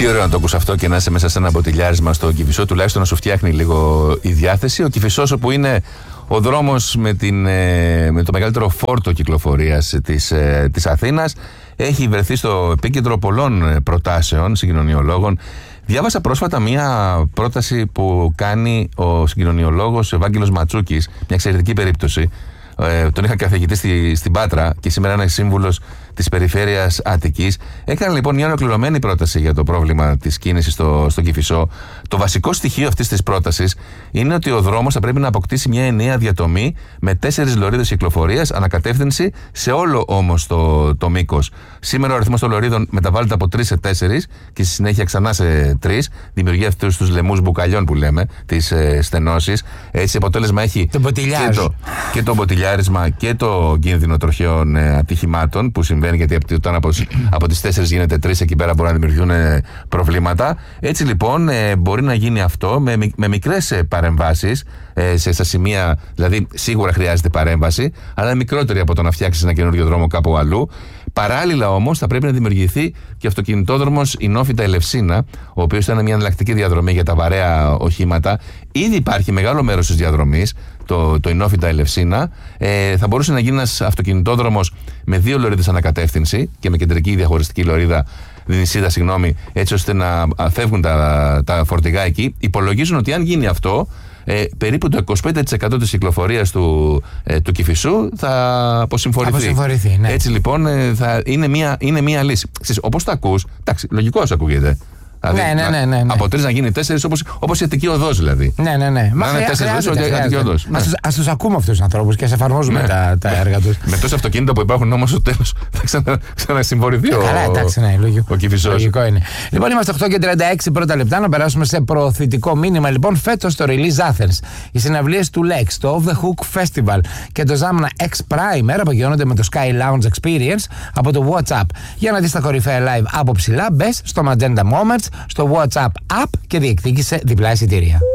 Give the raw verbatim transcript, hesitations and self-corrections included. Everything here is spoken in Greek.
Τι ωραίο να το ακούς αυτό και να είσαι μέσα σε ένα μποτιλιάρισμα στο Κηφισό, τουλάχιστον να σου φτιάχνει λίγο η διάθεση. Ο Κηφισός, όπου είναι ο δρόμος με, την, με το μεγαλύτερο φόρτο κυκλοφορίας της, της Αθήνας, έχει βρεθεί στο επίκεντρο πολλών προτάσεων συγκοινωνιολόγων. Διάβασα πρόσφατα μία πρόταση που κάνει ο συγκοινωνιολόγος Ευάγγελος Ματσούκης, μια εξαιρετική περίπτωση. Ε, τον είχα καθηγητή στη, στην Πάτρα και σήμερα είναι σύμβουλος της περιφέρειας Αττικής. Έκανε λοιπόν μια ολοκληρωμένη πρόταση για το πρόβλημα της κίνησης στο, στο Κηφισό. Το βασικό στοιχείο αυτής της πρότασης είναι ότι ο δρόμος θα πρέπει να αποκτήσει μια ενιαία διατομή με τέσσερις λωρίδες κυκλοφορίας ανακατεύθυνση σε όλο όμως το, το μήκος. Σήμερα ο αριθμός των λωρίδων μεταβάλλεται από τρεις σε τέσσερις και στη συνέχεια ξανά σε τρεις. Δημιουργεί αυτούς τους λαιμούς μπουκαλιών που λέμε, τις ε, στενώσεις. Έτσι, αποτέλεσμα έχει το και, το, και το μποτιλιάρισμα και το κίνδυνο τροχαίων ε, ατυχημάτων που συμβαίνει, γιατί όταν από, από τις τέσσερις γίνεται τρεις, εκεί πέρα μπορεί να δημιουργηθούν ε, προβλήματα. Έτσι λοιπόν ε, μπορεί να γίνει αυτό με, με μικρές ε, παρεμβάσεις ε, σε, στα σημεία, δηλαδή σίγουρα χρειάζεται παρέμβαση, αλλά μικρότερη από το να φτιάξεις ένα καινούριο δρόμο κάπου αλλού. Παράλληλα όμως θα πρέπει να δημιουργηθεί και αυτοκινητόδρομος Ινόφυτα Ελευσίνα, ο οποίος θα είναι μια εναλλακτική διαδρομή για τα βαρέα οχήματα. Ήδη υπάρχει μεγάλο μέρος της διαδρομής, το, το Ινόφυτα Ελευσίνα. Ε, θα μπορούσε να γίνει ένας αυτοκινητόδρομος με δύο λωρίδες ανακατεύθυνση και με κεντρική διαχωριστική λωρίδα, νησίδα, συγγνώμη, έτσι ώστε να φεύγουν τα, τα φορτηγά εκεί. Υπολογίζουν ότι αν γίνει αυτό, Ε, περίπου το είκοσι πέντε τοις εκατό της κυκλοφορίας του, ε, του Κηφισού θα αποσυμφορηθεί. αποσυμφορηθεί ναι. Έτσι λοιπόν ε, θα είναι, μια, είναι μια λύση. Όπως το ακούς, εντάξει, λογικός ακούγεται. Δηλαδή, ναι, ναι, ναι, ναι, ναι. Από τρεις να γίνει τέσσερις, όπως, όπως η Αττική Οδός δηλαδή. Ναι, ναι, ναι. Να είναι τέσσερις οδούς, η Αττική Οδός. Ναι. Ας τους ακούμε αυτούς τους ανθρώπους και ας εφαρμόζουμε ναι. τα, τα έργα τους. Με τόσα αυτοκίνητα που υπάρχουν όμως στο τέλος θα ξανα, ξανασυμφορηθεί ο, καλά, εντάξει, ναι, ο Κηφισός. Λογικό είναι. Λοιπόν, είμαστε οκτώ και τριάντα έξι πρώτα λεπτά. Να περάσουμε σε προωθητικό μήνυμα. Λοιπόν, φέτος το Release Athens, οι συναυλίες του Lex, το Off the Hook Festival και το Zamna X Prime απογειώνονται με το Sky Lounge Experience από το WhatsApp. Για να δεις τα κορυφαία live από ψηλά, μπες στο Magenta Moments, στο WhatsApp App και διεκδίκησε διπλά εισιτήρια.